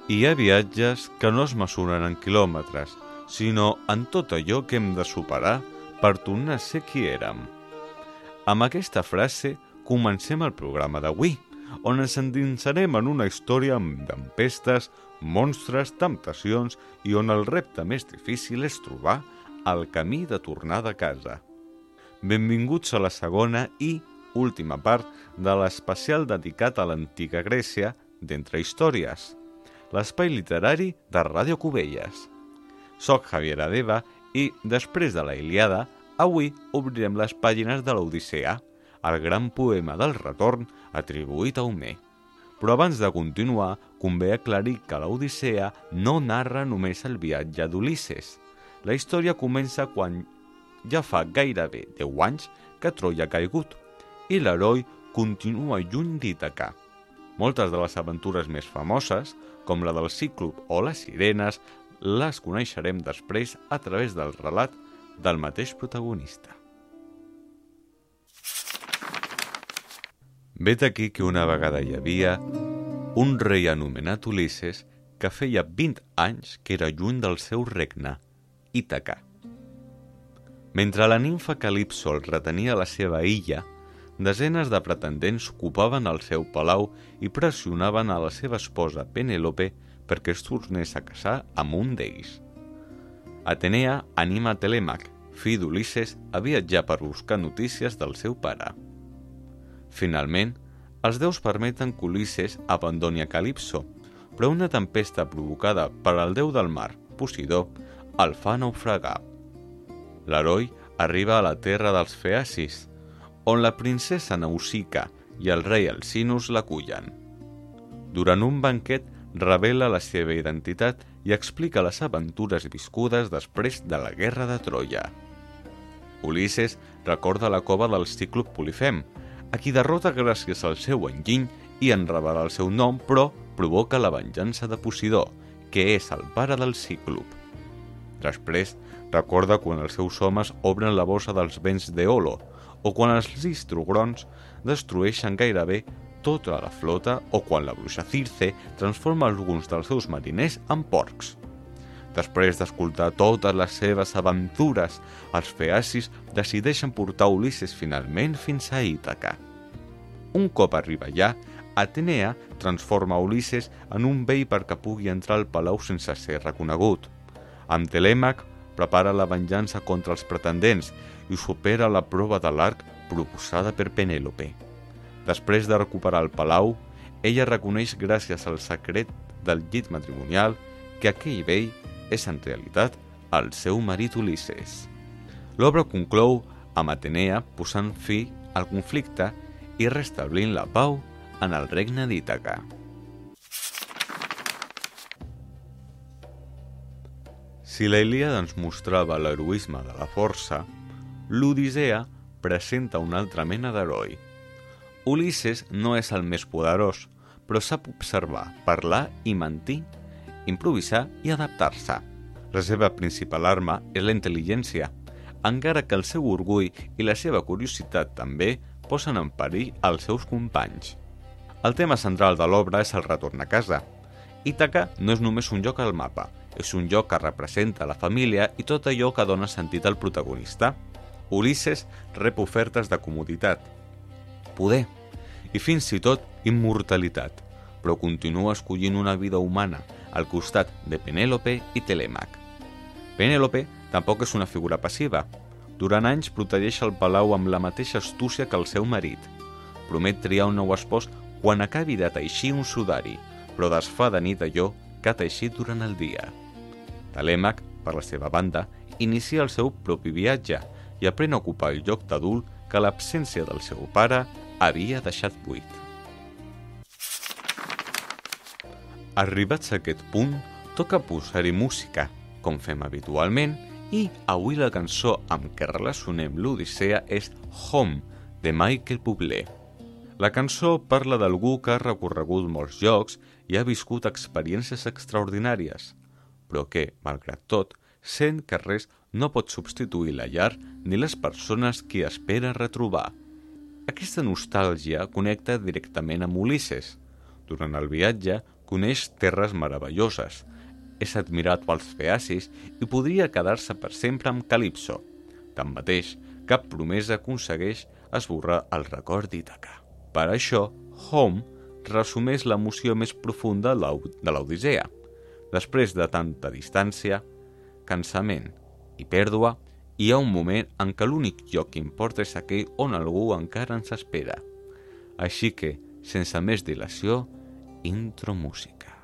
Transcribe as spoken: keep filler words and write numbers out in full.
Hi ha viatges que no es mesuren en quilòmetres, sinó en tot allò que hem de superar per tornar a ser qui érem. Amb aquesta frase comencem el programa d'avui, on ens endinsarem en una història amb tempestes, monstres, temptacions i on el repte més difícil és trobar el camí de tornada a casa. Benvinguts a la segona i última part de l'especial dedicat a l'antiga Grècia d'Entre Històries, l'espai literari de Ràdio Cubelles. Soc Javier Adeba i, després de la Ilíada, avui obrirem les pàgines de l'Odissea, el gran poema del retorn atribuït a Homer. Però abans de continuar, convé aclarir que l'Odissea no narra només el viatge d'Ulisses. La història comença quan ja fa gairebé deu anys que Troia ha caigut i l'heroi continua lluny d'Ítaca. Moltes de les aventures més famoses, com la del Cíclop o les sirenes, les coneixerem després a través del relat del mateix protagonista. Vet aquí que una vegada hi havia un rei anomenat Ulisses que feia vint anys que era lluny del seu regne, Ítaca. Mentre la nimfa Calipso el retenia a la seva illa, desenes de pretendents ocupaven el seu palau i pressionaven a la seva esposa Penèlope perquè es tornés a casar amb un d'ells. Atenea anima Telèmac, fill d'Ulisses, a viatjar per buscar notícies del seu pare. Finalment, els déus permeten que Ulisses abandoni a Calipso, però una tempesta provocada per al déu del mar, Posidó, el fa naufragar. L'heroi arriba a la terra dels Feacis, on la princesa Nausica i el rei Alcinous l'acullen. Durant un banquet revela la seva identitat i explica les aventures viscudes després de la guerra de Troia. Ulisses recorda la cova del Cíclop Polifem, a qui derrota gràcies al seu enginy i en revela el seu nom, però provoca la venjança de Posidó, que és el pare del Cíclop. Després, recorda quan els seus homes obren la bossa dels béns d'Eolo, o quan els listrogrons destrueixen gairebé tota la flota, o quan la bruixa Circe transforma alguns dels seus mariners en porcs. Després d'escoltar totes les seves aventures, els feacis decideixen portar Ulisses finalment fins a Ítaca. Un cop arriba allà, Atenea transforma Ulisses en un vell perquè pugui entrar al palau sense ser reconegut. Amb Telèmac prepara la venjança contra els pretendents i supera la prova de l'arc proposada per Penèlope. Després de recuperar el palau, ella reconeix gràcies al secret del llit matrimonial que aquell vell és en realitat el seu marit Ulisses. L'obra conclou amb Atenea posant fi al conflicte i restablint la pau en el regne d'Ítaca. Si la Ilíada ens mostrava l'heroisme de la força, l'Odissea presenta una altra mena d'heroi. Ulisses no és el més poderós, però sap observar, parlar i mentir, improvisar i adaptar-se. La seva principal arma és la intel·ligència, encara que el seu orgull i la seva curiositat també posen en perill els seus companys. El tema central de l'obra és el retorn a casa. Ítaca no és només un lloc al mapa, és un lloc que representa la família i tot allò que dona sentit al protagonista. Ulisses rep ofertes de comoditat, poder i fins i tot immortalitat, però continua escollint una vida humana al costat de Penèlope i Telèmac. Penèlope tampoc és una figura passiva. Durant anys protegeix el palau amb la mateixa astúcia que el seu marit. Promet triar un nou espòs quan acabi de teixir un sudari, però desfà de nit allò que ha teixit durant el dia. Telèmac, per la seva banda, inicia el seu propi viatge i aprèn a ocupar el lloc d'adult que l'absència del seu pare havia deixat buit. Arribats a aquest punt, toca posar-hi música, com fem habitualment, i avui la cançó amb què relacionem l'Odissea és Home, de Michael Bublé. La cançó parla d'algú que ha recorregut molts llocs i ha viscut experiències extraordinàries, però que, malgrat tot, sent que res no pot substituir la llar ni les persones que espera retrobar. Aquesta nostàlgia connecta directament amb Ulisses. Durant el viatge, coneix terres meravelloses, és admirat pels feacis i podria quedar-se per sempre amb Calipso. Tanmateix, cap promesa aconsegueix esborrar el record d'Ítaca. Per això, Home resumeix l'emoció més profunda de l'Odissea. Després de tanta distància, cansament i pèrdua, hi ha un moment en què l'únic lloc que importa és aquell on algú encara ens espera. Així que, sense més dilació, intro música.